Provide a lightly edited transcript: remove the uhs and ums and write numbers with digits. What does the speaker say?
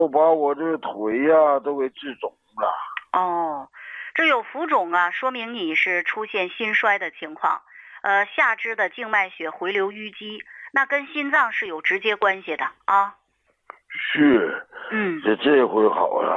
我把我这个腿呀、都给治肿了。 哦，这有浮肿啊，说明你是出现心衰的情况。下肢的静脉血回流淤积，那跟心脏是有直接关系的啊。 是， 嗯。 这回好了。